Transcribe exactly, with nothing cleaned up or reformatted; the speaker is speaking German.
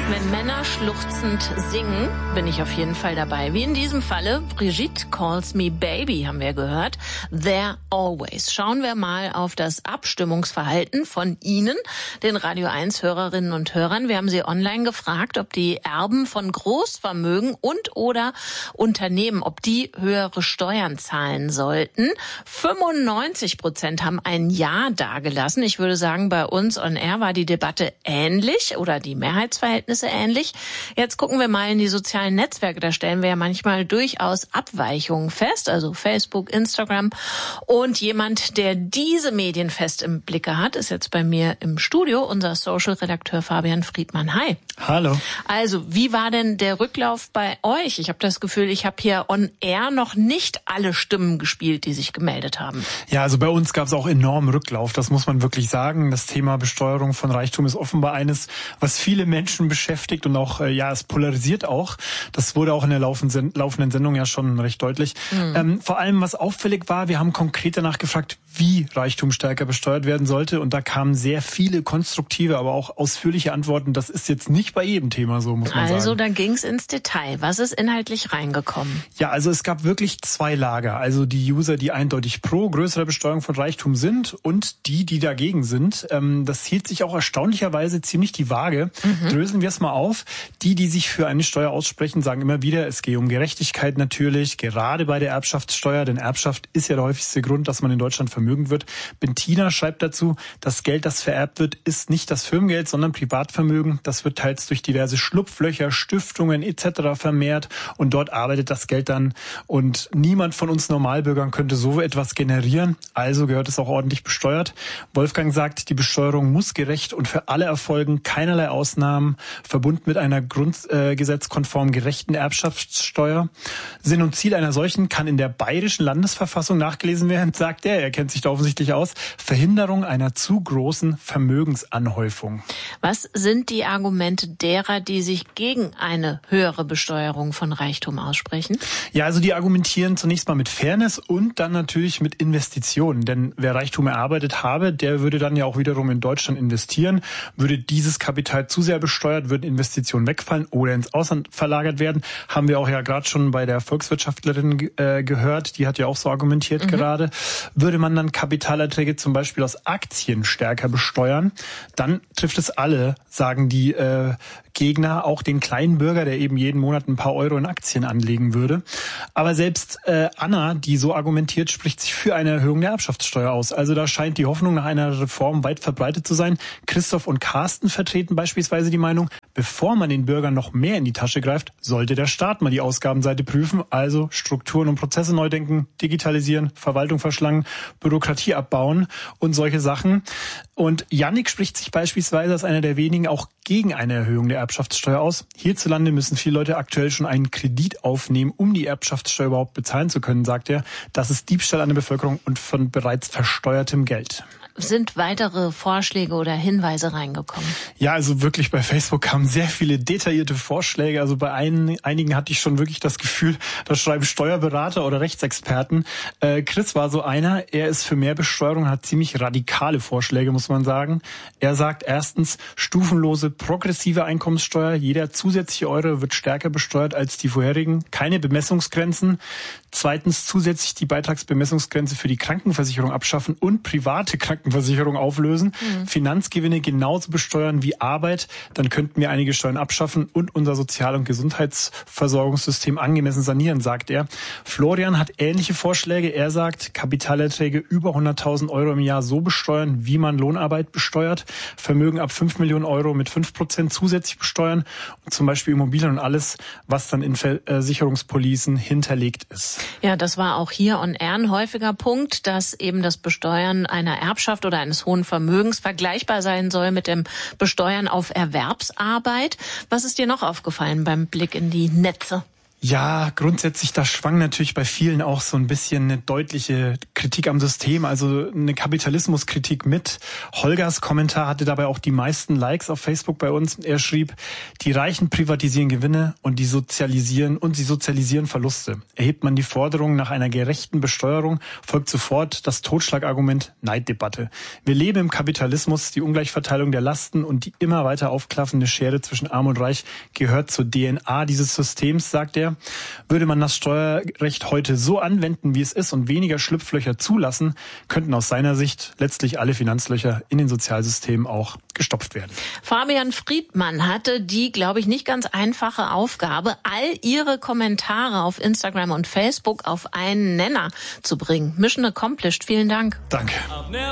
Wenn Männer schluchzend singen, bin ich auf jeden Fall dabei. Wie in diesem Falle, Brigitte Calls Me Baby, haben wir gehört. There Always. Schauen wir mal auf das Abstimmungsverhalten von Ihnen, den Radio eins Hörerinnen und Hörern. Wir haben Sie online gefragt, ob die Erben von Großvermögen und oder Unternehmen, ob die höhere Steuern zahlen sollten. fünfundneunzig Prozent haben ein Ja dagelassen. Ich würde sagen, bei uns on Air war die Debatte ähnlich oder die Mehrheitsverhältnisse ähnlich. Jetzt gucken wir mal in die sozialen Netzwerke. Da stellen wir ja manchmal durchaus Abweichungen fest, also Facebook, Instagram. Und jemand, der diese Medien fest im Blicke hat, ist jetzt bei mir im Studio, unser Social-Redakteur Fabian Friedmann. Hi. Hallo. Also, wie war denn der Rücklauf bei euch? Ich habe das Gefühl, ich habe hier on Air noch nicht alle Stimmen gespielt, die sich gemeldet haben. Ja, also bei uns gab es auch enormen Rücklauf, das muss man wirklich sagen. Das Thema Besteuerung von Reichtum ist offenbar eines, was viele Menschen beschäftigt und auch, ja, es polarisiert auch. Das wurde auch in der laufenden Sendung ja schon recht deutlich. Mhm. Ähm, vor allem, was auffällig war, wir haben konkret danach gefragt, wie Reichtum stärker besteuert werden sollte. Und da kamen sehr viele konstruktive, aber auch ausführliche Antworten. Das ist jetzt nicht bei jedem Thema so, muss man also, sagen. Also da ging es ins Detail. Was ist inhaltlich reingekommen? Ja, also es gab wirklich zwei Lager. Also die User, die eindeutig pro größere Besteuerung von Reichtum sind und die, die dagegen sind. Ähm, das hielt sich auch erstaunlicherweise ziemlich die Waage. Mhm. Dröseln wir es mal auf. Die, die sich für eine Steuer aussprechen, sagen immer wieder, es gehe um Gerechtigkeit natürlich, gerade bei der Erbschaftssteuer. Denn Erbschaft ist ja der häufigste Grund, dass man in Deutschland vermögend wird. Bentina schreibt dazu, das Geld, das vererbt wird, ist nicht das Firmengeld, sondern Privatvermögen. Das wird teils durch diverse Schlupflöcher, Stiftungen et cetera vermehrt und dort arbeitet das Geld dann und niemand von uns Normalbürgern könnte so etwas generieren. Also gehört es auch ordentlich besteuert. Wolfgang sagt, die Besteuerung muss gerecht und für alle erfolgen, keinerlei Ausnahmen, verbunden mit einer grundgesetzkonform gerechten Erbschaftssteuer. Sinn und Ziel einer solchen kann in der bayerischen Landesverfassung nachgelesen werden, sagt er, er kennt sich da offensichtlich aus, Verhinderung einer zu großen Vermögensanhäufung. Was sind die Argumente derer, die sich gegen eine höhere Besteuerung von Reichtum aussprechen? Ja, also die argumentieren zunächst mal mit Fairness und dann natürlich mit Investitionen. Denn wer Reichtum erarbeitet habe, der würde dann ja auch wiederum in Deutschland investieren. Würde dieses Kapital zu sehr besteuert, würden Investitionen wegfallen oder ins Ausland verlagert werden. Haben wir auch ja gerade schon bei der Volkswirtschaftlerin äh, gehört. Die hat ja auch so argumentiert mhm. gerade. Würde man dann Kapitalerträge zum Beispiel aus Aktien stärker besteuern, dann trifft es alle, sagen die äh, Gegner, auch den kleinen Bürger, der eben jeden Monat ein paar Euro in Aktien anlegen würde. Aber selbst äh, Anna, die so argumentiert, spricht sich für eine Erhöhung der Erbschaftssteuer aus. Also da scheint die Hoffnung nach einer Reform weit verbreitet zu sein. Christoph und Carsten vertreten beispielsweise die Meinung, bevor man den Bürgern noch mehr in die Tasche greift, sollte der Staat mal die Ausgabenseite prüfen, also Strukturen und Prozesse neu denken, digitalisieren, Verwaltung verschlangen, Bürokratie abbauen und solche Sachen. Und Yannick spricht sich beispielsweise als einer der wenigen auch gegen eine Erhöhung der Erbschaftssteuer aus. Hierzulande müssen viele Leute aktuell schon einen Kredit aufnehmen, um die Erbschaftssteuer überhaupt bezahlen zu können, sagt er. Das ist Diebstahl an der Bevölkerung und von bereits versteuertem Geld. Sind weitere Vorschläge oder Hinweise reingekommen? Ja, also wirklich bei Facebook kamen sehr viele detaillierte Vorschläge. Also bei ein, einigen hatte ich schon wirklich das Gefühl, da schreiben Steuerberater oder Rechtsexperten. Äh, Chris war so einer, er ist für mehr Besteuerung, hat ziemlich radikale Vorschläge, muss man sagen. Er sagt erstens, stufenlose progressive Einkommenssteuer. Jeder zusätzliche Euro wird stärker besteuert als die vorherigen. Keine Bemessungsgrenzen. Zweitens zusätzlich die Beitragsbemessungsgrenze für die Krankenversicherung abschaffen und private Krankenversicherung auflösen. Mhm. Finanzgewinne genauso besteuern wie Arbeit. Dann könnten wir einige Steuern abschaffen und unser Sozial- und Gesundheitsversorgungssystem angemessen sanieren, sagt er. Florian hat ähnliche Vorschläge. Er sagt, Kapitalerträge über hunderttausend Euro im Jahr so besteuern, wie man Lohnarbeit besteuert. Vermögen ab fünf Millionen Euro mit fünf Prozent zusätzlich besteuern. Und zum Beispiel Immobilien und alles, was dann in Versicherungspolicen hinterlegt ist. Ja, das war auch hier on air ein häufiger Punkt, dass eben das Besteuern einer Erbschaft oder eines hohen Vermögens vergleichbar sein soll mit dem Besteuern auf Erwerbsarbeit. Was ist dir noch aufgefallen beim Blick in die Netze? Ja, grundsätzlich, da schwang natürlich bei vielen auch so ein bisschen eine deutliche Kritik am System, also eine Kapitalismuskritik mit. Holgers Kommentar hatte dabei auch die meisten Likes auf Facebook bei uns. Er schrieb, die Reichen privatisieren Gewinne und die sozialisieren und sie sozialisieren Verluste. Erhebt man die Forderung nach einer gerechten Besteuerung, folgt sofort das Totschlagargument Neiddebatte. Wir leben im Kapitalismus, die Ungleichverteilung der Lasten und die immer weiter aufklaffende Schere zwischen Arm und Reich gehört zur D N A dieses Systems, sagt er. Würde man das Steuerrecht heute so anwenden, wie es ist und weniger Schlupflöcher zulassen, könnten aus seiner Sicht letztlich alle Finanzlöcher in den Sozialsystemen auch gestopft werden. Fabian Friedmann hatte die, glaube ich, nicht ganz einfache Aufgabe, all Ihre Kommentare auf Instagram und Facebook auf einen Nenner zu bringen. Mission accomplished. Vielen Dank. Danke.